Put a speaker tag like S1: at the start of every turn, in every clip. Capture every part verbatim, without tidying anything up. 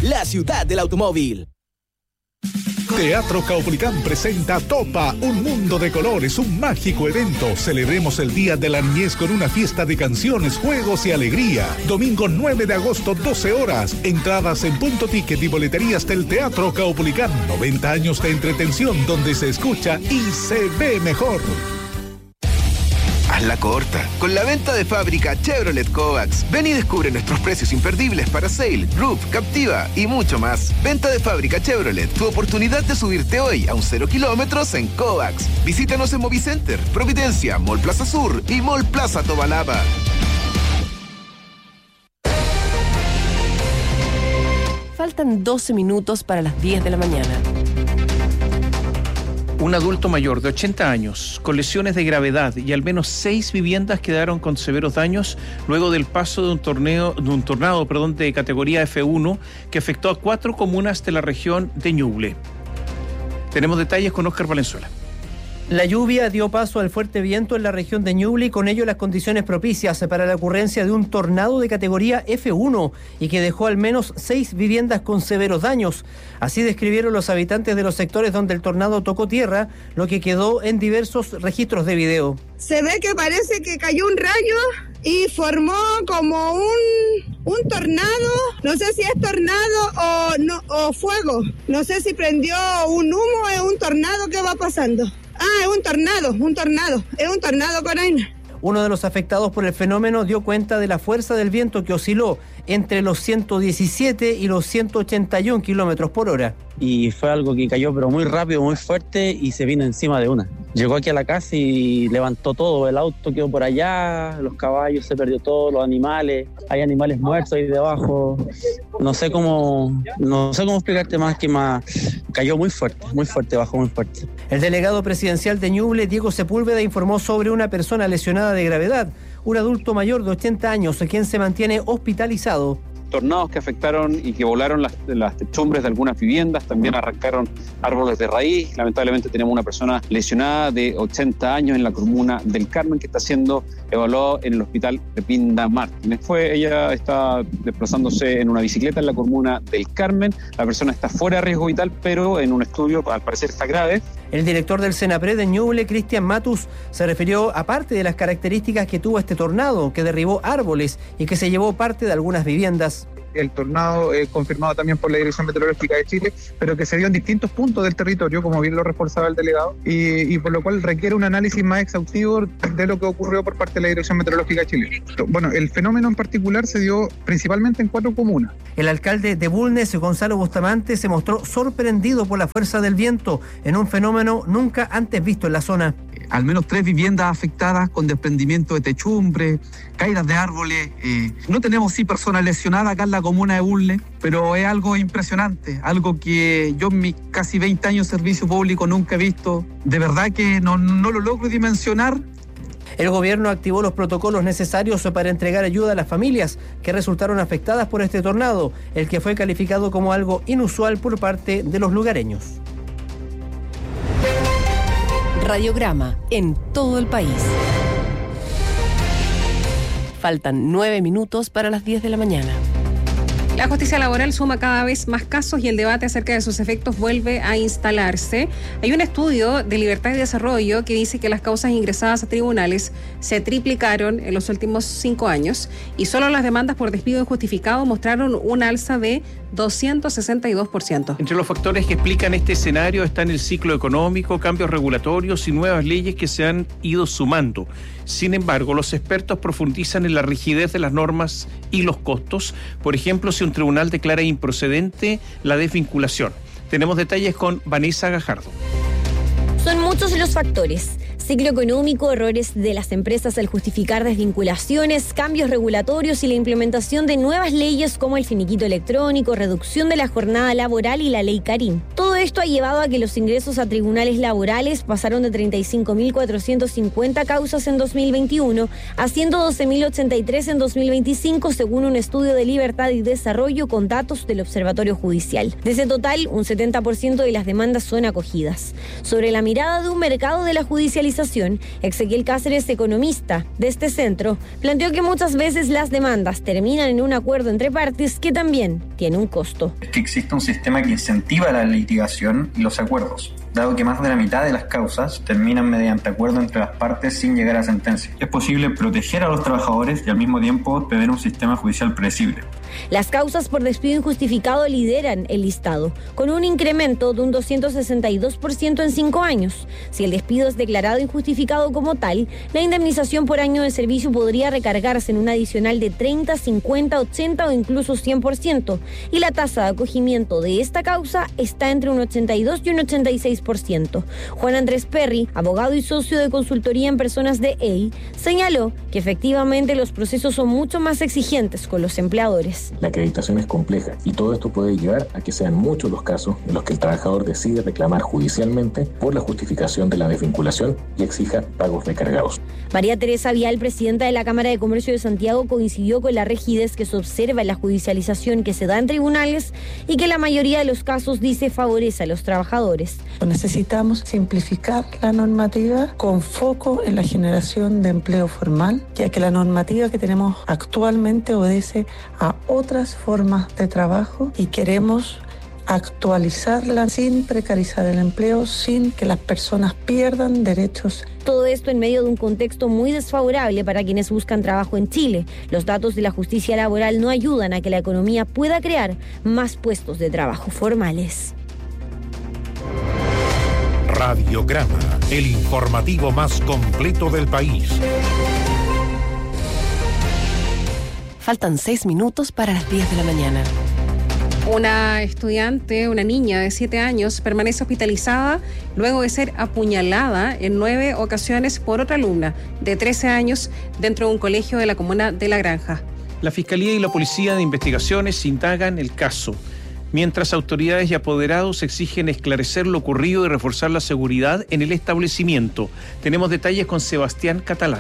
S1: la ciudad del automóvil.
S2: Teatro Caupolicán presenta Topa, un mundo de colores, un mágico evento. Celebremos el Día de la Niñez con una fiesta de canciones, juegos y alegría. Domingo nueve de agosto, doce horas. Entradas en Punto Ticket y boleterías del Teatro Caupolicán. noventa años de entretención donde se escucha y se ve mejor.
S3: Hazla corta. Con la venta de fábrica Chevrolet Kovacs. Ven y descubre nuestros precios imperdibles para Sail, Roof, Captiva y mucho más. Venta de fábrica Chevrolet. Tu oportunidad de subirte hoy a un cero kilómetros en Kovacs. Visítanos en Movicenter, Providencia, Mall Plaza Sur y Mall Plaza Tobalaba.
S4: Faltan doce minutos para las diez de la mañana.
S5: Un adulto mayor de ochenta años, con lesiones de gravedad y al menos seis viviendas quedaron con severos daños luego del paso de un, torneo, de un tornado perdón, de categoría F uno que afectó a cuatro comunas de la región de Ñuble. Tenemos detalles con Óscar Valenzuela.
S6: La lluvia dio paso al fuerte viento en la región de Ñuble y con ello las condiciones propicias para la ocurrencia de un tornado de categoría F uno y que dejó al menos seis viviendas con severos daños. Así describieron los habitantes de los sectores donde el tornado tocó tierra, lo que quedó en diversos registros de video.
S7: Se ve que parece que cayó un rayo y formó como un, un tornado. No sé si es tornado o, no, o fuego. No sé si prendió un humo, es un tornado que va pasando. Ah, es un tornado, un tornado, es un tornado, Coraina.
S6: Uno de los afectados por el fenómeno dio cuenta de la fuerza del viento que osciló entre los ciento diecisiete y los ciento ochenta y uno kilómetros por hora.
S8: Y fue algo que cayó pero muy rápido, muy fuerte y se vino encima de una. Llegó aquí a la casa y levantó todo, el auto quedó por allá, los caballos, se perdió todo, los animales, hay animales muertos ahí debajo. No sé cómo, no sé cómo explicarte más que más, cayó muy fuerte, muy fuerte, bajó muy fuerte.
S6: El delegado presidencial de Ñuble, Diego Sepúlveda, informó sobre una persona lesionada de gravedad, un adulto mayor de ochenta años, quien se mantiene hospitalizado.
S9: Tornados que afectaron y que volaron las, las techumbres de algunas viviendas, también arrancaron árboles de raíz. Lamentablemente tenemos una persona lesionada de ochenta años en la comuna del Carmen que está siendo evaluado en el hospital de Pinda Martínez. Fue, ella está desplazándose en una bicicleta en la comuna del Carmen. La persona está fuera de riesgo vital, pero en un estudio al parecer está grave.
S6: El director del Senapred de Ñuble, Cristian Matus, se refirió a parte de las características que tuvo este tornado, que derribó árboles y que se llevó parte de algunas viviendas.
S10: El tornado es eh, confirmado también por la Dirección Meteorológica de Chile, pero que se dio en distintos puntos del territorio, como bien lo reforzaba el delegado, y, y por lo cual requiere un análisis más exhaustivo de lo que ocurrió por parte de la Dirección Meteorológica de Chile. Bueno, el fenómeno en particular se dio principalmente en cuatro comunas.
S6: El alcalde de Bulnes, Gonzalo Bustamante, se mostró sorprendido por la fuerza del viento en un fenómeno nunca antes visto en la zona.
S11: Al menos tres viviendas afectadas con desprendimiento de techumbre, caídas de árboles. Eh, no tenemos sí personas lesionadas acá en la comuna de Bulnes, pero es algo impresionante, algo que yo en mis casi veinte años de servicio público nunca he visto. De verdad que no, no lo logro dimensionar.
S6: El gobierno activó los protocolos necesarios para entregar ayuda a las familias que resultaron afectadas por este tornado, el que fue calificado como algo inusual por parte de los lugareños.
S4: Radiograma en todo el país. Faltan nueve minutos para las diez de la mañana.
S12: La justicia laboral suma cada vez más casos y el debate acerca de sus efectos vuelve a instalarse. Hay un estudio de Libertad y Desarrollo que dice que las causas ingresadas a tribunales se triplicaron en los últimos cinco años y solo las demandas por despido injustificado mostraron un alza de doscientos sesenta y dos por ciento.
S5: Entre los factores que explican este escenario están el ciclo económico, cambios regulatorios y nuevas leyes que se han ido sumando. Sin embargo, los expertos profundizan en la rigidez de las normas y los costos. Por ejemplo, si un tribunal declara improcedente la desvinculación. Tenemos detalles con Vanessa Gajardo.
S13: Son muchos los factores. Ciclo económico, errores de las empresas al justificar desvinculaciones, cambios regulatorios y la implementación de nuevas leyes como el finiquito electrónico, reducción de la jornada laboral y la ley Karim. Todo esto ha llevado a que los ingresos a tribunales laborales pasaron de treinta y cinco mil cuatrocientas cincuenta causas en dos mil veintiuno a ciento doce mil ochenta y tres en dos mil veinticinco, según un estudio de Libertad y Desarrollo con datos del Observatorio Judicial. De ese total, un setenta por ciento de las demandas son acogidas. Sobre la mirada de un mercado de la judicialidad fiscalización, Ezequiel Cáceres, economista de este centro, planteó que muchas veces las demandas terminan en un acuerdo entre partes que también tiene un costo.
S14: Es que existe un sistema que incentiva la litigación y los acuerdos, dado que más de la mitad de las causas terminan mediante acuerdo entre las partes sin llegar a sentencia. Es posible proteger a los trabajadores y al mismo tiempo tener un sistema judicial predecible.
S13: Las causas por despido injustificado lideran el listado, con un incremento de un doscientos sesenta y dos por ciento en cinco años. Si el despido es declarado injustificado como tal, la indemnización por año de servicio podría recargarse en un adicional de treinta, cincuenta, ochenta o incluso cien por ciento, y la tasa de acogimiento de esta causa está entre un ochenta y dos y un ochenta y seis por ciento. Juan Andrés Perry, abogado y socio de consultoría en personas de E I, señaló que efectivamente los procesos son mucho más exigentes con los empleadores.
S15: La acreditación es compleja y todo esto puede llevar a que sean muchos los casos en los que el trabajador decide reclamar judicialmente por la justificación de la desvinculación y exija pagos recargados.
S13: María Teresa Vial, presidenta de la Cámara de Comercio de Santiago, coincidió con la rigidez que se observa en la judicialización que se da en tribunales y que la mayoría de los casos, dice, favorece a los trabajadores.
S16: Necesitamos simplificar la normativa con foco en la generación de empleo formal, ya que la normativa que tenemos actualmente obedece a otras formas de trabajo y queremos actualizarla sin precarizar el empleo, sin que las personas pierdan derechos.
S13: Todo esto en medio de un contexto muy desfavorable para quienes buscan trabajo en Chile. Los datos de la justicia laboral no ayudan a que la economía pueda crear más puestos de trabajo formales.
S2: Radiograma, el informativo más completo del país.
S4: Faltan seis minutos para las diez de la mañana.
S12: Una estudiante, una niña de siete años, permanece hospitalizada luego de ser apuñalada en nueve ocasiones por otra alumna de trece años dentro de un colegio de la comuna de La Granja.
S5: La Fiscalía y la Policía de Investigaciones indagan el caso, mientras autoridades y apoderados exigen esclarecer lo ocurrido y reforzar la seguridad en el establecimiento. Tenemos detalles con Sebastián Catalán.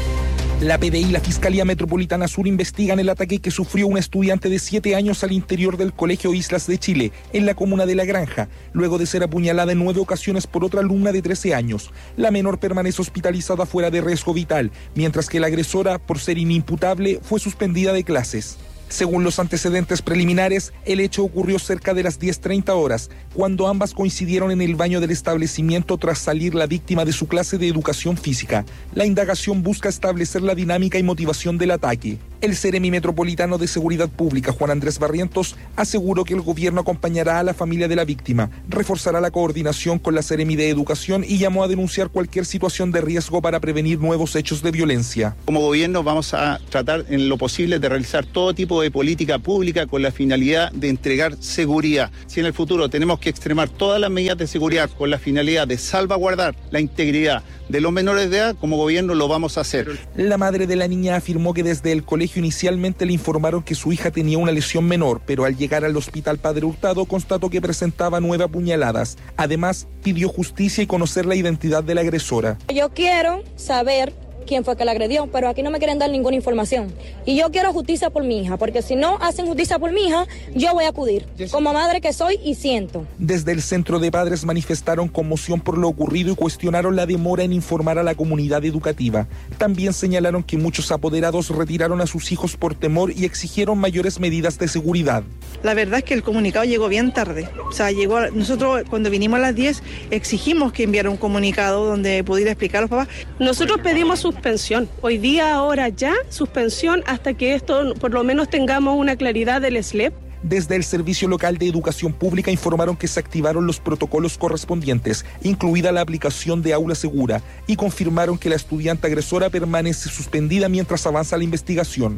S17: La P D I y la Fiscalía Metropolitana Sur investigan el ataque que sufrió una estudiante de siete años al interior del Colegio Islas de Chile, en la comuna de La Granja, luego de ser apuñalada en nueve ocasiones por otra alumna de trece años. La menor permanece hospitalizada fuera de riesgo vital, mientras que la agresora, por ser inimputable, fue suspendida de clases. Según los antecedentes preliminares, el hecho ocurrió cerca de las diez treinta horas, cuando ambas coincidieron en el baño del establecimiento tras salir la víctima de su clase de educación física. La indagación busca establecer la dinámica y motivación del ataque. El Seremi Metropolitano de Seguridad Pública, Juan Andrés Barrientos, aseguró que el gobierno acompañará a la familia de la víctima, reforzará la coordinación con la Seremi de Educación y llamó a denunciar cualquier situación de riesgo para prevenir nuevos hechos de violencia.
S18: Como gobierno vamos a tratar en lo posible de realizar todo tipo de política pública con la finalidad de entregar seguridad. Si en el futuro tenemos que extremar todas las medidas de seguridad con la finalidad de salvaguardar la integridad de los menores de edad, como gobierno lo vamos a hacer.
S17: La madre de la niña afirmó que desde el colegio inicialmente le informaron que su hija tenía una lesión menor, pero al llegar al hospital Padre Hurtado constató que presentaba nueve apuñaladas. Además, pidió justicia y conocer la identidad de la agresora.
S19: Yo quiero saber quién fue que la agredió, pero aquí no me quieren dar ninguna información. Y yo quiero justicia por mi hija, porque si no hacen justicia por mi hija, yo voy a acudir, como madre que soy y siento.
S17: Desde el Centro de Padres manifestaron conmoción por lo ocurrido y cuestionaron la demora en informar a la comunidad educativa. También señalaron que muchos apoderados retiraron a sus hijos por temor y exigieron mayores medidas de seguridad.
S20: La verdad es que el comunicado llegó bien tarde. O sea, llegó, nosotros cuando vinimos a las diez exigimos que enviara un comunicado donde pudiera explicar a los papás.
S21: Nosotros pedimos su suspensión. Hoy día, ahora ya, suspensión hasta que esto, por lo menos tengamos una claridad del S L E P.
S17: Desde el Servicio Local de Educación Pública informaron que se activaron los protocolos correspondientes, incluida la aplicación de aula segura, y confirmaron que la estudiante agresora permanece suspendida mientras avanza la investigación.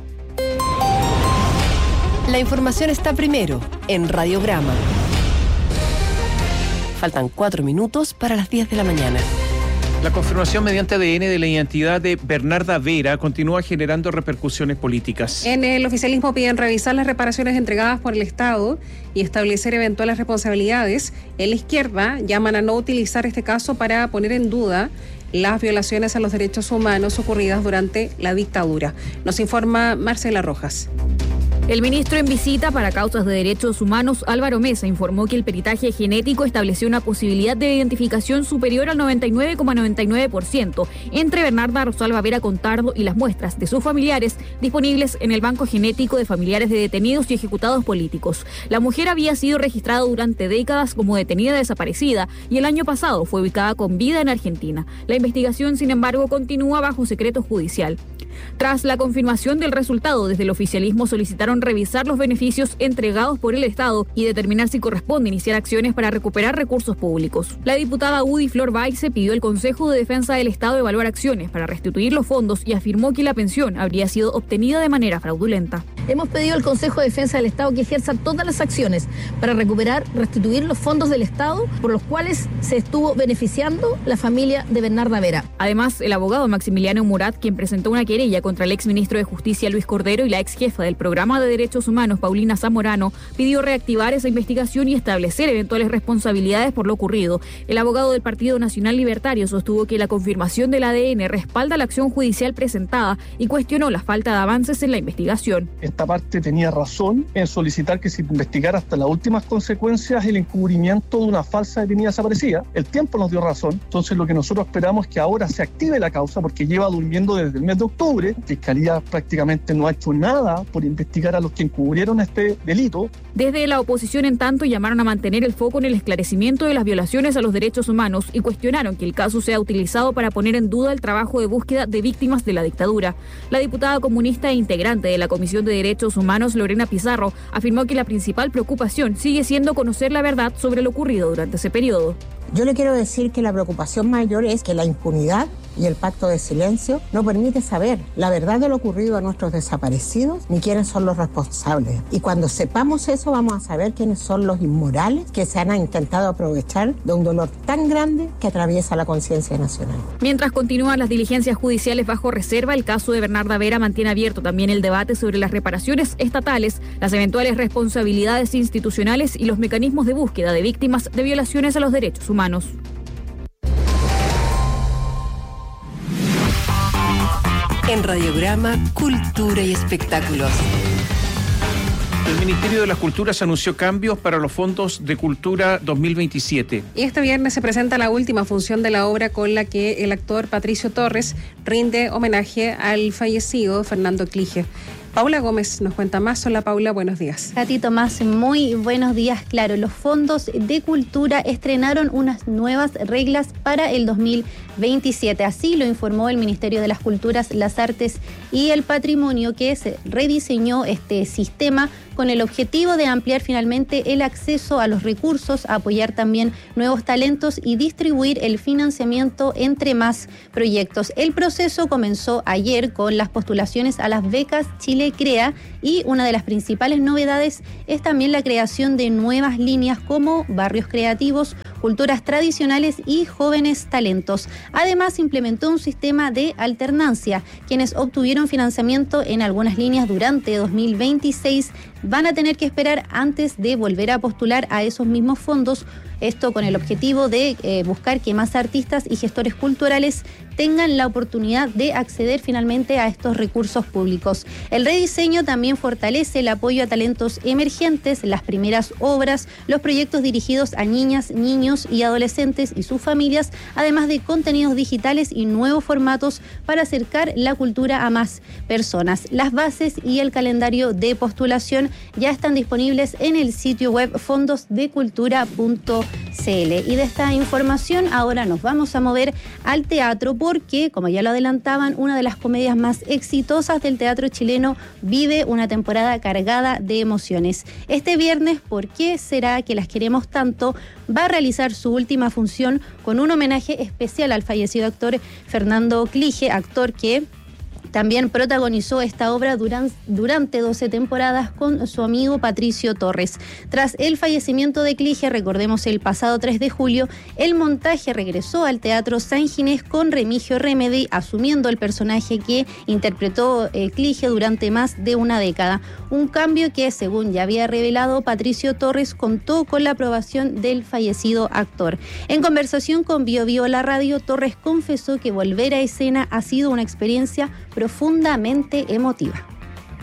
S4: La información está primero en Radiograma. Faltan cuatro minutos para las diez de la mañana.
S5: La confirmación mediante A D N de la identidad de Bernarda Vera continúa generando repercusiones políticas.
S12: En el oficialismo piden revisar las reparaciones entregadas por el Estado y establecer eventuales responsabilidades. En la izquierda llaman a no utilizar este caso para poner en duda las violaciones a los derechos humanos ocurridas durante la dictadura. Nos informa Marcela Rojas.
S1: El ministro en visita para causas de derechos humanos, Álvaro Mesa, informó que el peritaje genético estableció una posibilidad de identificación superior al noventa y nueve coma noventa y nueve por ciento entre Bernarda Rosalba Vera Contardo y las muestras de sus familiares disponibles en el Banco Genético de Familiares de Detenidos y Ejecutados Políticos. La mujer había sido registrada durante décadas como detenida desaparecida y el año pasado fue ubicada con vida en Argentina. La investigación, sin embargo, continúa bajo secreto judicial. Tras la confirmación del resultado, desde el oficialismo solicitaron revisar los beneficios entregados por el Estado y determinar si corresponde iniciar acciones para recuperar recursos públicos. La diputada Udi Flor Baice pidió al Consejo de Defensa del Estado evaluar acciones para restituir los fondos y afirmó que la pensión habría sido obtenida de manera fraudulenta.
S22: Hemos pedido al Consejo de Defensa del Estado que ejerza todas las acciones para recuperar, restituir los fondos del Estado por los cuales se estuvo beneficiando la familia de Bernarda Vera.
S1: Además, el abogado Maximiliano Murat, quien presentó una querella contra el exministro de Justicia Luis Cordero y la ex jefa del Programa de Derechos Humanos Paulina Zamorano, pidió reactivar esa investigación y establecer eventuales responsabilidades por lo ocurrido. El abogado del Partido Nacional Libertario sostuvo que la confirmación del A D N respalda la acción judicial presentada y cuestionó la falta de avances en la investigación.
S23: Esta parte tenía razón en solicitar que se investigara hasta las últimas consecuencias el encubrimiento de una falsa detenida desaparecida. El tiempo nos dio razón, entonces lo que nosotros esperamos es que ahora se active la causa porque lleva durmiendo desde el mes de octubre. Fiscalía prácticamente no ha hecho nada por investigar a los que encubrieron este delito.
S1: Desde la oposición, en tanto, llamaron a mantener el foco en el esclarecimiento de las violaciones a los derechos humanos y cuestionaron que el caso sea utilizado para poner en duda el trabajo de búsqueda de víctimas de la dictadura. La diputada comunista e integrante de la Comisión de Derechos Humanos, Lorena Pizarro, afirmó que la principal preocupación sigue siendo conocer la verdad sobre lo ocurrido durante ese periodo.
S24: Yo le quiero decir que la preocupación mayor es que la impunidad y el pacto de silencio no permite saber la verdad de lo ocurrido a nuestros desaparecidos ni quiénes son los responsables. Y cuando sepamos eso vamos a saber quiénes son los inmorales que se han intentado aprovechar de un dolor tan grande que atraviesa la conciencia nacional.
S1: Mientras continúan las diligencias judiciales bajo reserva, el caso de Bernarda Vera mantiene abierto también el debate sobre las reparaciones estatales, las eventuales responsabilidades institucionales y los mecanismos de búsqueda de víctimas de violaciones a los derechos humanos. Humanos.
S4: En Radiograma, Cultura y Espectáculos.
S5: El Ministerio de las Culturas anunció cambios para los fondos de cultura dos mil veintisiete.
S12: Y este viernes se presenta la última función de la obra con la que el actor Patricio Torres rinde homenaje al fallecido Fernando Clige. Paula Gómez nos cuenta más. Hola Paula, buenos días.
S25: Katy Tomás, muy buenos días. Claro, los fondos de cultura estrenaron unas nuevas reglas para el dos mil veintisiete. Así lo informó el Ministerio de las Culturas, las Artes y el Patrimonio, que se rediseñó este sistema con el objetivo de ampliar finalmente el acceso a los recursos, apoyar también nuevos talentos y distribuir el financiamiento entre más proyectos. El proceso comenzó ayer con las postulaciones a las becas Chile Crea y una de las principales novedades es también la creación de nuevas líneas como barrios creativos, culturas tradicionales y jóvenes talentos. Además, implementó un sistema de alternancia. Quienes obtuvieron financiamiento en algunas líneas durante dos mil veintiséis van a tener que esperar antes de volver a postular a esos mismos fondos. Esto con el objetivo de eh, buscar que más artistas y gestores culturales tengan la oportunidad de acceder finalmente a estos recursos públicos. El rediseño también fortalece el apoyo a talentos emergentes, las primeras obras, los proyectos dirigidos a niñas, niños y adolescentes y sus familias, además de contenidos digitales y nuevos formatos para acercar la cultura a más personas. Las bases y el calendario de postulación ya están disponibles en el sitio web fondos de cultura punto c l. Y de esta información ahora nos vamos a mover al teatro porque, como ya lo adelantaban, una de las comedias más exitosas del teatro chileno vive una temporada cargada de emociones. Este viernes, ¿Por qué será que las queremos tanto?, va a realizar su última función con un homenaje especial al fallecido actor Fernando Clige, actor que también protagonizó esta obra durante, durante doce temporadas con su amigo Patricio Torres. Tras el fallecimiento de Clige, recordemos el pasado tres de julio, el montaje regresó al Teatro San Ginés con Remigio Remedy asumiendo el personaje que interpretó eh, Clige durante más de una década. Un cambio que, según ya había revelado Patricio Torres, contó con la aprobación del fallecido actor. En conversación con Bio Bio La Radio, Torres confesó que volver a escena ha sido una experiencia profundamente emotiva.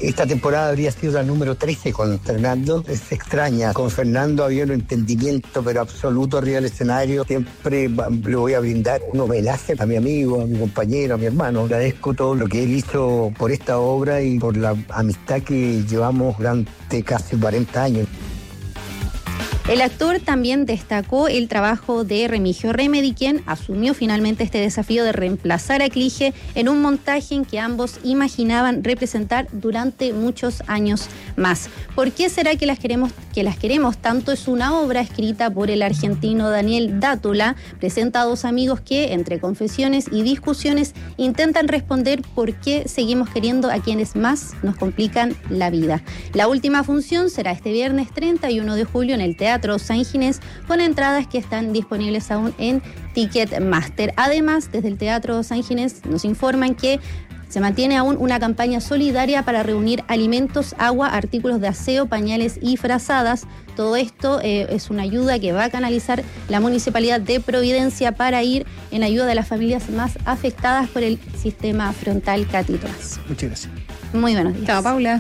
S3: esta temporada habría sido la número trece con Fernando. Es extraña. Con Fernando había un entendimiento pero absoluto arriba del escenario. Siempre le voy a brindar un homenaje a mi amigo, a mi compañero, a mi hermano. Agradezco todo lo que él hizo por esta obra y por la amistad que llevamos durante casi cuarenta años.
S25: El actor también destacó el trabajo de Remigio Remedy, quien asumió finalmente este desafío de reemplazar a Clige en un montaje en que ambos imaginaban representar durante muchos años más. ¿Por qué será que las queremos, que las queremos tanto? Es una obra escrita por el argentino Daniel Dátola. Presenta a dos amigos que, entre confesiones y discusiones, intentan responder por qué seguimos queriendo a quienes más nos complican la vida. La última función será este viernes treinta y uno de julio en el Teatro San Ginés, con entradas que están disponibles aún en Ticketmaster. Además, desde el Teatro San Ginés nos informan que se mantiene aún una campaña solidaria para reunir alimentos, agua, artículos de aseo, pañales y frazadas. Todo esto eh, es una ayuda que va a canalizar la Municipalidad de Providencia para ir en ayuda de las familias más afectadas por el sistema frontal Catitras.
S5: Muchas gracias.
S25: Muy buenos días.
S12: Chao, Paula.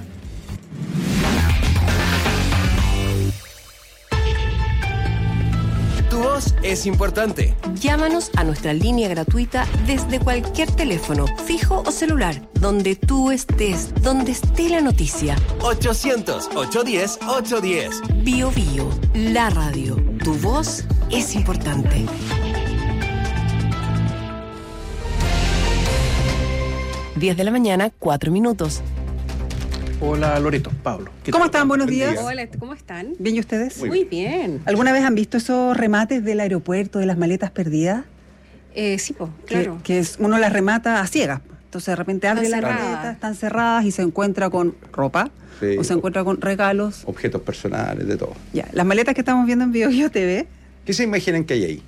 S7: Tu voz es importante.
S4: Llámanos a nuestra línea gratuita desde cualquier teléfono, fijo o celular, donde tú estés, donde esté la noticia.
S7: ochocientos, ochocientos diez, ochocientos diez.
S4: Bio Bio, la radio. Tu voz es importante. diez de la mañana, cuatro minutos.
S5: Hola Loreto, Pablo.
S8: ¿Cómo están? Buenos
S5: Buen
S8: días.
S5: día.
S12: Hola, ¿cómo están?
S8: ¿Bien y ustedes?
S12: Muy, Muy bien.
S8: ¿Alguna vez han visto esos remates del aeropuerto, de las maletas perdidas?
S12: Eh, sí, pues, claro.
S8: Que, que es, uno las remata a ciegas. Entonces de repente abre
S12: Están
S8: la
S12: cerradas.
S8: maleta, están cerradas y se encuentra con ropa,
S9: Sí.
S8: o se encuentra con regalos.
S9: Objetos personales, de todo.
S8: Ya, las maletas que estamos viendo en Bio Bio T V.
S9: ¿Qué se imaginan que hay ahí?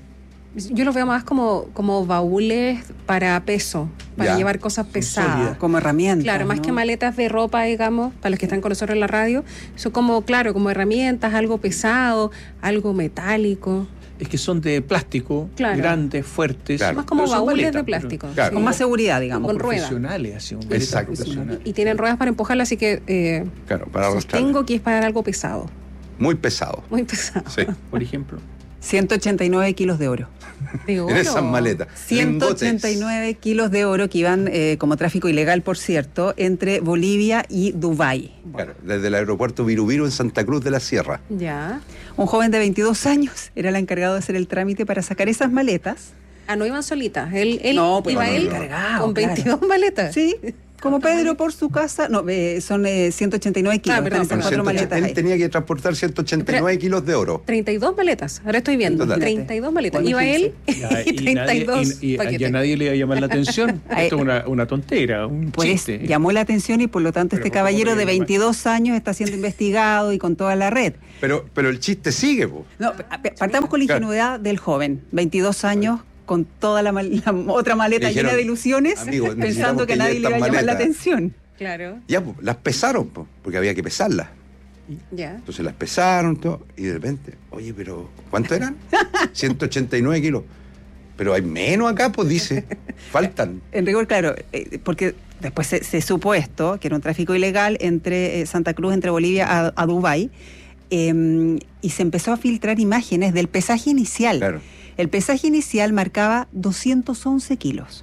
S12: Yo los veo más como, como baúles para peso, para
S9: Ya.
S12: llevar cosas pesadas.
S8: Sólidas, como herramientas.
S12: Claro, más
S8: ¿no?
S12: que maletas de ropa, digamos, para los que están con nosotros en la radio, son como, claro, como herramientas, algo pesado, algo metálico.
S5: Es que son de plástico,
S12: Claro.
S5: grandes, fuertes.
S12: Claro. Más como
S5: Pero son
S12: baúles
S5: maletas,
S12: de plástico.
S5: pero-
S9: Claro.
S8: Con más seguridad, digamos.
S12: Con ruedas.
S5: Profesionales, así, un maletas
S9: Exacto.
S5: profesionales.
S12: Y tienen ruedas para empujarla, así que eh,
S9: Claro, para arrastrar.
S12: sostengo que es para algo pesado,
S9: Muy pesado.
S12: muy pesado.
S9: Sí.
S5: Por ejemplo.
S8: ciento ochenta y nueve kilos de oro.
S12: De oro.
S9: En esas maletas.
S8: ciento ochenta y nueve kilos de oro que iban eh, como tráfico ilegal, por cierto, entre Bolivia y Dubái.
S9: Claro, desde el aeropuerto Virubiru en Santa Cruz de la Sierra.
S12: Ya.
S8: Un joven de veintidós años era el encargado de hacer el trámite para sacar esas maletas.
S12: Ah, no iban solitas. Él, él
S8: No, pues
S12: iba
S8: no, no,
S12: él
S8: no. Cargado,
S12: con
S8: claro.
S12: veintidós maletas.
S8: Sí, como Pedro por su casa. No, eh, son eh, ciento ochenta y nueve kilos.
S12: Ah, perdón,
S8: están esas
S12: perdón.
S8: cuatro
S9: ciento ochenta
S8: maletas
S9: Él
S8: ahí.
S9: tenía que transportar ciento ochenta y nueve kilos de oro.
S12: treinta y dos maletas. Ahora estoy viendo.
S9: Total.
S12: treinta y dos maletas.
S8: Bueno,
S12: Iba él
S5: Ya,
S12: y treinta y dos
S5: nadie, y, y-
S12: paquetes.
S5: y a nadie le va a llamar la atención.
S8: Ay,
S5: Esto es una, una tontera, un
S8: Pues
S5: chiste.
S8: llamó la atención y por lo tanto
S5: Pero
S8: este
S5: ¿cómo
S8: caballero
S5: le
S8: de
S5: llama?
S8: veintidós años está siendo investigado y con toda la red.
S9: Pero, pero el chiste sigue, po.
S8: No, p- partamos con la
S9: Claro.
S8: ingenuidad del joven, veintidós años, con toda la, mal- la otra maleta
S9: Le dijeron,
S8: llena de ilusiones,
S9: "Amigo,
S8: pensando
S9: necesitamos
S8: que
S9: que
S8: nadie
S9: lleve
S8: le iba a
S9: estas
S8: llamar la
S9: maletas".
S8: atención.
S12: Claro.
S9: Ya, po, las pesaron, po, porque había que pesarlas.
S12: Ya.
S9: Entonces las pesaron todo, y de repente, oye, pero ¿cuánto eran? ciento ochenta y nueve kilos. Pero hay menos acá, pues dice. Faltan.
S8: En rigor, claro, eh, porque después se, se supo esto, que era un tráfico ilegal entre eh, Santa Cruz, entre Bolivia a, a Dubái, eh, y se empezó a filtrar imágenes del pesaje inicial.
S9: Claro.
S8: El pesaje inicial marcaba doscientos once kilos.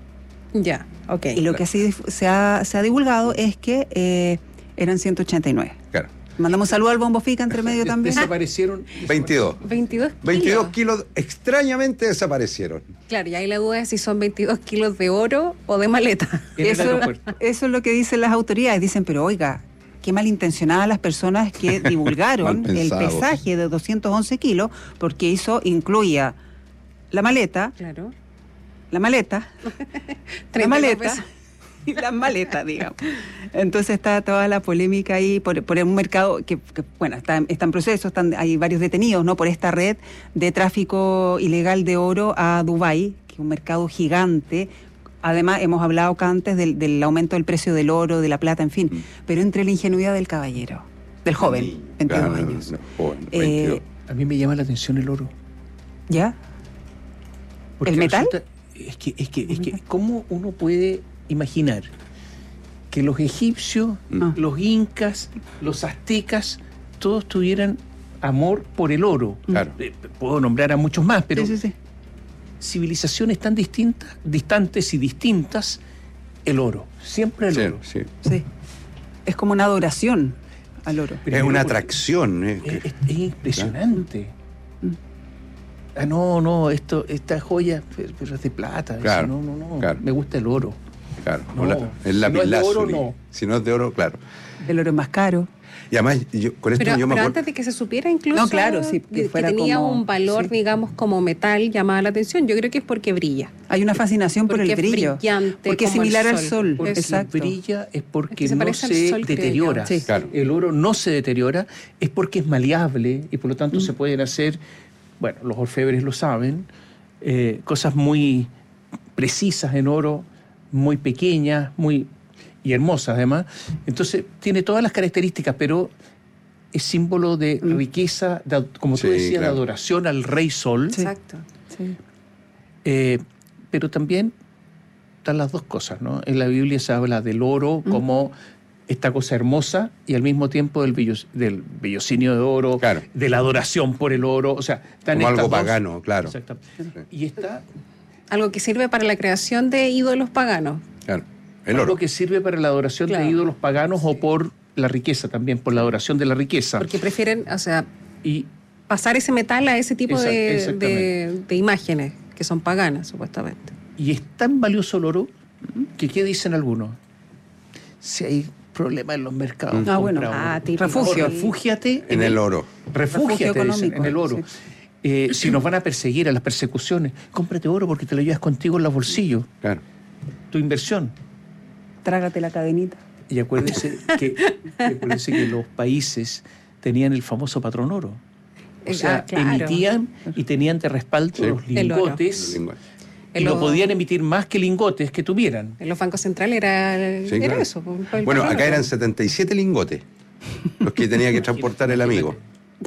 S12: Ya, ok.
S8: Y lo que se, se, ha, se ha divulgado es que eh, eran ciento ochenta y nueve.
S9: Claro.
S8: Mandamos saludo al Bombo Fica entre medio también.
S5: Desaparecieron.
S9: veintidós.
S12: veintidós kilos.
S9: veintidós kilos extrañamente desaparecieron.
S12: Claro, y ahí la duda es si son veintidós kilos de oro o de maleta.
S5: En el
S8: Eso,
S5: aeropuerto.
S8: eso es lo que dicen las autoridades. Dicen, pero oiga, qué malintencionadas las personas que divulgaron
S9: Mal
S8: el
S9: pensado.
S8: pesaje de doscientos once kilos, porque eso incluía la maleta,
S12: Claro.
S8: la maleta, la
S12: treinta y dos
S8: maleta
S12: pesos.
S8: y las maletas, digamos. Entonces está toda la polémica ahí por, por un mercado que, que, bueno, está, está en proceso, están, hay varios detenidos, ¿no? Por esta red de tráfico ilegal de oro a Dubái, que es un mercado gigante. Además, hemos hablado acá antes del, del aumento del precio del oro, de la plata, en fin.
S9: Mm.
S8: Pero entre la ingenuidad del caballero, del joven, veintidós
S9: Claro,
S8: años.
S9: no, joven,
S8: Eh,
S9: veintidós.
S5: A mí me llama la atención el oro.
S8: ¿Ya?
S5: Porque
S8: ¿El metal?
S5: resulta- es que, es que, es que, ¿cómo uno puede imaginar que los egipcios,
S8: Ah.
S5: los incas, los aztecas, todos tuvieran amor por el oro.
S9: Claro.
S5: Eh, puedo nombrar a muchos más, pero
S8: Sí, sí, sí.
S5: civilizaciones tan distintas, distantes y distintas, el oro, siempre el
S9: Sí,
S5: oro.
S9: sí.
S8: Sí. Es como una adoración al oro.
S5: Pero
S9: Es
S5: yo
S9: una
S5: lo-
S9: atracción. eh,
S5: Es,
S9: que-
S5: es- es impresionante.
S8: Mm.
S5: Ah, no, no, esto, esta joya, pero pero es de plata.
S9: Claro,
S5: Eso, no, no, no.
S9: claro.
S5: Me gusta el oro.
S9: Claro,
S5: No,
S9: o la- el
S5: si
S9: lápiz
S5: no es de oro,
S9: lazuli.
S5: no.
S9: Si no es de oro, claro.
S8: El oro es más caro.
S9: Y además, yo, con esto
S12: Pero,
S9: yo me
S12: pero
S9: acuerdo.
S12: antes de que se supiera incluso
S8: No, claro, sí, que
S12: que,
S8: fuera
S12: tenía
S8: como-
S12: un valor,
S8: sí.
S12: digamos, como metal, llamaba la atención. Yo creo que es porque brilla.
S8: Hay una fascinación por
S12: Porque
S8: el
S12: es
S8: brillo.
S12: brillante
S8: Porque es
S12: como el
S8: similar al
S12: sol.
S8: sol.
S5: Porque
S8: Exacto.
S5: brilla es porque
S12: Es que se
S5: no
S12: parece al
S5: se
S12: sol, creo yo.
S5: deteriora.
S8: Sí.
S9: Claro.
S5: El oro no se deteriora, es porque es maleable y por lo tanto se pueden hacer, bueno, los orfebres lo saben, eh, cosas muy precisas en oro, muy pequeñas, muy y hermosas además. Entonces tiene todas las características, pero es símbolo de riqueza, de, como tú
S9: Sí,
S5: decías,
S9: claro.
S5: de adoración al rey sol.
S12: Exacto.
S8: Sí.
S5: Eh, pero también están las dos cosas, ¿no? En la Biblia se habla del oro como esta cosa hermosa y al mismo tiempo del, bello- del bellocinio de oro,
S9: Claro.
S5: de la adoración por el oro, o sea, están
S9: Como
S5: estas
S9: algo
S5: dos-
S9: pagano, claro.
S5: Exactamente. Y está
S12: Algo que sirve para la creación de ídolos paganos.
S9: Claro. El
S5: algo
S9: oro.
S5: que sirve para la adoración
S12: Claro.
S5: de ídolos paganos o por la riqueza también, por la adoración de la riqueza.
S12: Porque prefieren, o sea,
S5: Y
S12: pasar ese metal a ese tipo
S5: Exact-
S12: de,
S5: exactamente.
S12: de, de imágenes que son paganas, supuestamente.
S5: Y es tan valioso el oro que, ¿qué dicen algunos? Si hay problemas en los mercados.
S8: Ah, bueno.
S5: compra oro.
S12: Ah, típico.
S5: Por favor,
S8: Refugio.
S5: refúgiate
S9: En el oro.
S5: Refúgiate,
S8: Refugio
S5: dicen,
S8: económico,
S5: en el oro.
S8: sí.
S5: Eh, si nos van a perseguir a las persecuciones, cómprate oro porque te lo llevas contigo en los bolsillos.
S9: Claro.
S5: Tu inversión.
S8: Trágate la cadenita.
S5: Y acuérdese que, y acuérdese que los países tenían el famoso patrón oro. O
S12: Eh,
S5: sea,
S12: ah, claro.
S5: emitían y tenían de respaldo
S9: Sí.
S5: los
S12: El oro.
S5: lingotes.
S9: Lingote.
S5: Y
S12: El
S5: no
S12: oro.
S5: podían emitir más que lingotes que tuvieran.
S12: En los bancos centrales era,
S9: Sí,
S12: era
S9: claro.
S12: eso. pues, el
S9: Bueno,
S12: patrón
S9: acá
S12: oro.
S9: eran setenta y siete lingotes los que tenía que transportar el amigo.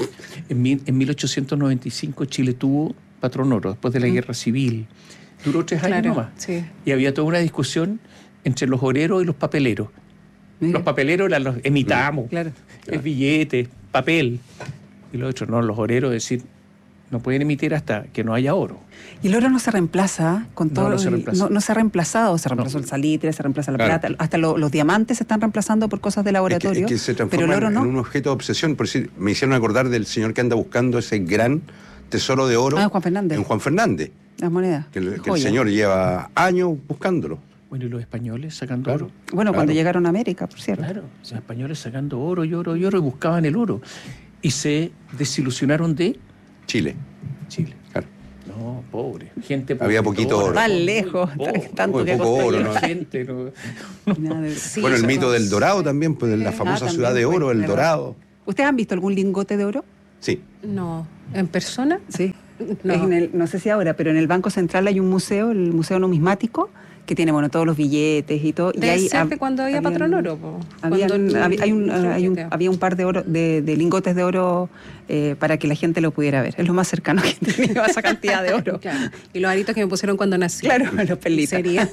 S5: En, mil- en mil ochocientos noventa y cinco Chile tuvo patrón oro después de la guerra civil. Duró tres años
S12: Claro,
S5: nomás.
S12: sí.
S5: Y había toda una discusión entre los oreros y los papeleros.
S8: Mira.
S5: Los papeleros eran los emitamos,
S8: Claro.
S5: el billete, papel. Y los otros no, los oreros decir, no pueden emitir hasta que no haya oro.
S8: Y el oro no se reemplaza con
S5: No,
S8: todo.
S5: no se
S8: el-
S5: reemplaza.
S8: no, no se ha reemplazado. Se reemplazó
S5: No.
S8: el salitre, se reemplaza la
S9: Claro.
S8: plata. Hasta lo- los diamantes se están reemplazando por cosas de
S9: Es que,
S8: laboratorio.
S9: es que se
S8: pero el
S9: transforma
S8: oro
S9: en
S8: no.
S9: un objeto de obsesión. Por decir, me hicieron acordar del señor que anda buscando ese gran tesoro de oro
S8: Ah, Juan Fernández.
S9: en Juan Fernández.
S8: Las monedas.
S9: Que el, que el
S8: Joya.
S9: señor lleva años buscándolo.
S5: Bueno, y los españoles sacando
S9: Claro.
S5: oro.
S8: Bueno, cuando
S9: Claro.
S8: llegaron a América, por cierto.
S5: Claro, los españoles sacando oro y oro y oro y buscaban el oro. Y se desilusionaron de
S9: Chile.
S5: Chile.
S9: Claro.
S5: No, pobre. Gente
S9: Había poquito oro.
S8: Tan
S5: Muy
S8: lejos,
S5: pobre.
S8: tanto
S9: Muy
S8: que
S9: poco
S8: costó
S9: oro,
S8: llegar.
S9: ¿no?
S5: Gente, no.
S8: Nada de-
S12: Sí,
S9: bueno, el
S12: eso
S9: mito
S12: no-
S9: del Dorado también, pues de la
S8: Ah,
S9: famosa
S8: también
S9: ciudad de
S8: fue,
S9: oro, el
S8: ¿verdad?
S9: Dorado.
S8: ¿Ustedes han visto algún lingote de oro?
S9: Sí.
S12: No. ¿En persona?
S8: Sí.
S12: No.
S8: Es en el- no sé si ahora, pero en el Banco Central hay un museo, el Museo Numismático, que tiene bueno todos los billetes y todo. y
S12: Debe
S8: ahí
S12: ser
S8: hab-
S12: de cuando había
S8: habían-
S12: patrón oro. po.
S8: habían-
S12: Cuando el-
S8: había, hay un,
S12: el
S8: hay un-
S12: billete.
S8: había un par de, oro, de, de lingotes de oro eh, para que la gente lo pudiera ver. Es lo más cercano que he tenido a esa cantidad de oro.
S12: Claro. Y los aritos que me pusieron cuando nací.
S8: Claro, los pelitos.
S12: Sería.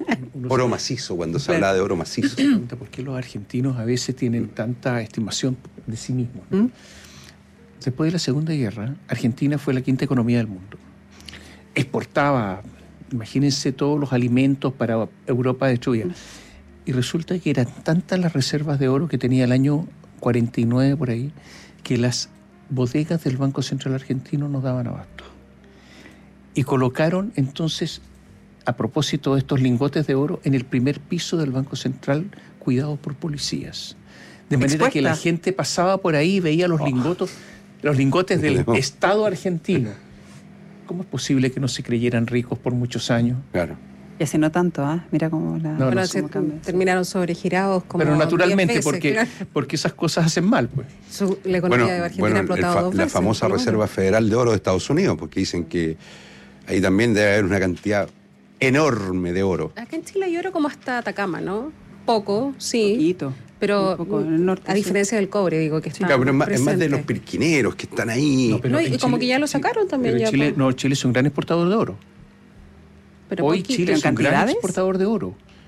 S9: Oro macizo, cuando se
S8: Claro.
S9: habla de oro macizo.
S5: Pregunta, ¿por qué los argentinos a veces tienen tanta estimación de sí mismos? ¿no?
S8: ¿Mm?
S5: Después de la Segunda Guerra, Argentina fue la quinta economía del mundo. Exportaba, imagínense, todos los alimentos para Europa destruida. Y resulta que eran tantas las reservas de oro que tenía el año cuarenta y nueve por ahí, que las bodegas del Banco Central Argentino no daban abasto. Y colocaron entonces, a propósito de estos lingotes de oro, en el primer piso del Banco Central, cuidados por policías. De manera
S8: Expuesta.
S5: que la gente pasaba por ahí y veía los lingotes, los lingotes del
S9: No.
S5: Estado argentino. ¿Cómo es posible que no se creyeran ricos por muchos años?
S9: Claro.
S8: Y así no tanto, ¿ah? Mira cómo la.
S5: No,
S12: Bueno,
S5: no,
S12: se
S8: cómo cambia.
S12: terminaron sobregirados como
S5: Pero naturalmente,
S12: diez veces,
S5: porque,
S12: claro.
S5: porque esas cosas hacen mal, pues.
S12: Su- la economía
S9: Bueno,
S12: de Argentina
S9: bueno,
S12: ha
S9: el
S12: explotado
S9: fa-
S12: dos
S9: la
S12: veces,
S9: famosa
S12: por lo menos.
S9: Reserva Federal de Oro de Estados Unidos, porque dicen que ahí también debe haber una cantidad enorme de oro.
S12: Acá en Chile hay oro como hasta Atacama, ¿no? Poco, sí.
S8: Poquito.
S12: Pero
S8: Un poco en el norte,
S12: a
S8: sí.
S12: diferencia del cobre, digo, que está
S9: Claro, pero es más, es más de
S12: presente.
S9: los pirquineros que están ahí.
S5: pero
S12: No, y
S5: en
S12: como
S5: Chile-
S12: que ya lo sacaron también.
S5: Pero
S12: ya,
S5: Chile,
S12: po.
S5: no, Chile es un gran exportador de oro.
S12: Pero
S5: Hoy
S12: poquito.
S5: Chile es un gran
S8: cantidades?
S5: exportador de oro.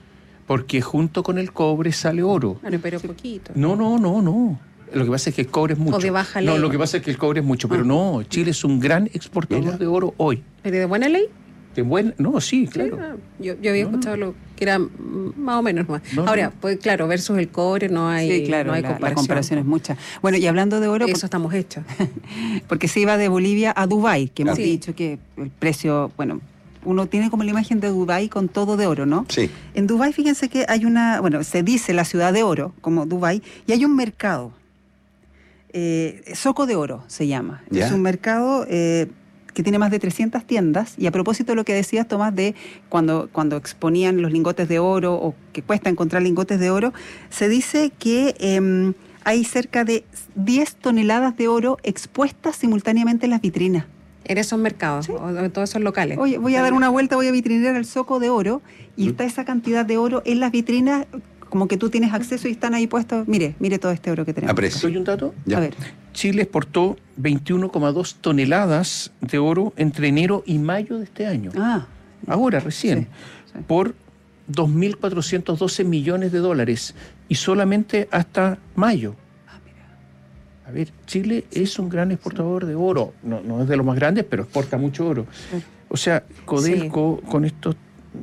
S5: Porque junto con el cobre sale oro.
S12: Bueno, pero poquito.
S5: No, no, no, no. Lo que pasa es que el cobre es mucho.
S12: O de baja
S5: ley. No,
S12: ley.
S5: lo que pasa es que el cobre es mucho, pero ah. no, Chile es un gran exportador Mira. de oro hoy.
S12: ¿Pero de buena ley?
S5: De buen, no, sí, claro.
S12: Sí, no. Yo, yo había no, escuchado no. lo que era más o menos más.
S5: No,
S12: Ahora,
S5: no.
S12: pues claro, versus el cobre no hay,
S8: sí, claro,
S12: no hay
S8: la,
S12: comparación.
S8: La comparación es mucha. Bueno, y hablando de oro...
S12: Eso
S8: por,
S12: estamos hechos.
S8: Porque se iba de Bolivia a Dubái, que hemos
S12: sí.
S8: dicho que el precio, bueno... Uno tiene como la imagen de Dubái con todo de oro, ¿no?
S9: Sí.
S8: En Dubái, fíjense que hay una, bueno, se dice la ciudad de oro, como Dubái, y hay un mercado, eh, Zoco de Oro se llama. ¿Ya? Es un mercado eh, que tiene más de trescientas tiendas, y a propósito de lo que decías, Tomás, de cuando, cuando exponían los lingotes de oro, o que cuesta encontrar lingotes de oro, se dice que eh, hay cerca de diez toneladas de oro expuestas simultáneamente en las vitrinas.
S12: En esos mercados, ¿sí? O en todos esos locales.
S8: Oye, voy a dar una vuelta, voy a vitrinear el Zoco de Oro y ¿Mm? está esa cantidad de oro en las vitrinas, como que tú tienes acceso y están ahí puestos. Mire, mire todo este oro que tenemos.
S5: ¿Aprecio un dato?
S8: Ya. A ver.
S5: Chile exportó veintiuno coma dos toneladas de oro entre enero y mayo de este año.
S8: Ah.
S5: Ahora, recién. Sí, sí. Por dos mil cuatrocientos doce millones de dólares. Y solamente hasta mayo. A ver, Chile es un gran exportador de oro. No, no es de los más grandes, pero exporta mucho oro. O sea, Codelco sí. con esto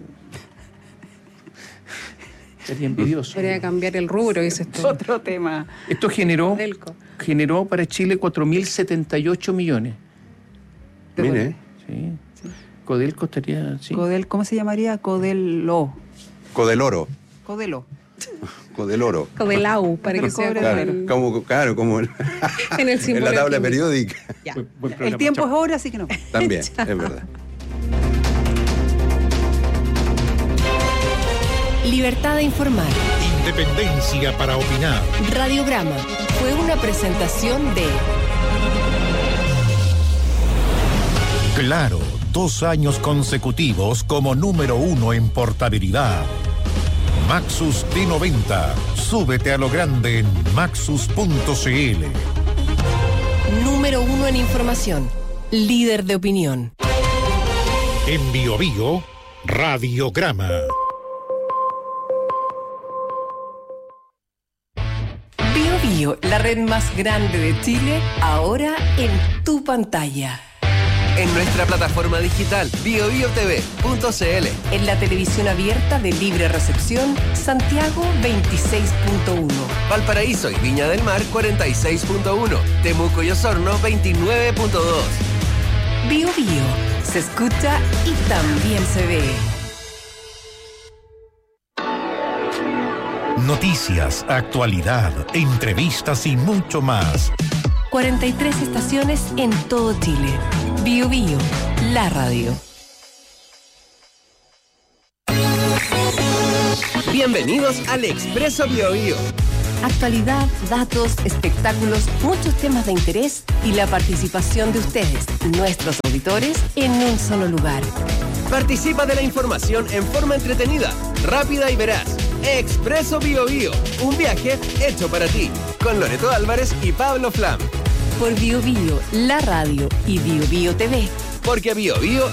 S5: sería envidioso.
S12: Quería cambiar el rubro, ese es
S8: otro tema.
S5: Esto generó, generó para Chile cuatro mil setenta y ocho millones.
S9: Mire.
S5: Sí. sí. Codelco estaría... Sí.
S8: Codel, ¿cómo se llamaría? Codelo.
S9: Codeloro.
S8: Codelo.
S9: Codeloro.
S12: Codelau, para que sea
S9: claro,
S12: el...
S9: como, claro, como el,
S12: en, el
S9: en la tabla periódica.
S8: Ya. Buen, buen programa, el tiempo chao. Es hora, así que no.
S9: También, es verdad.
S4: Libertad de informar.
S2: Independencia para opinar.
S4: Radiograma fue una presentación de...
S2: Claro, dos años consecutivos como número uno en portabilidad. Maxus T noventa. Súbete a lo grande en maxus punto c l.
S4: Número uno en información. Líder de opinión.
S2: En Bio Bio, Radiograma.
S4: Bio Bio, la red más grande de Chile, ahora en tu pantalla.
S7: En nuestra plataforma digital bio bio t v punto c l.
S4: En la televisión abierta de libre recepción, Santiago veintiséis punto uno.
S7: Valparaíso y Viña del Mar cuarenta y seis punto uno. Temuco y Osorno veintinueve punto dos.
S4: Bio Bio, se escucha y también se ve.
S2: Noticias, actualidad, entrevistas y mucho más.
S4: cuarenta y tres estaciones en todo Chile. Bio Bio, la radio.
S7: Bienvenidos al Expreso Bio Bio.
S4: Actualidad, datos, espectáculos, muchos temas de interés y la participación de ustedes, nuestros auditores, en un solo lugar.
S7: Participa de la información en forma entretenida, rápida y veraz. Expreso Bio Bio, un viaje hecho para ti, con Loreto Álvarez y Pablo Flam.
S4: Por Bio Bio, la radio y Bio Bio T V.
S7: Porque Bio Bio